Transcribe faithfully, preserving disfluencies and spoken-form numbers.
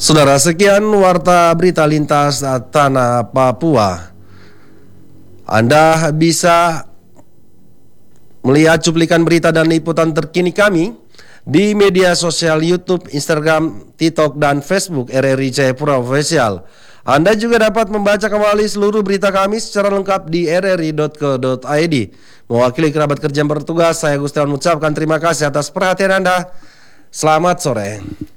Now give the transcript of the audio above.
Saudara, sekian warta berita lintas tanah Papua. Anda bisa melihat cuplikan berita dan liputan terkini kami di media sosial YouTube, Instagram, TikTok, dan Facebook R R I Jayapura Official. Anda juga dapat membaca kembali seluruh berita kami secara lengkap di r r i dot co dot i d. Mewakili kerabat kerja yang bertugas, saya Gustiawan mengucapkan terima kasih atas perhatian Anda. Selamat sore.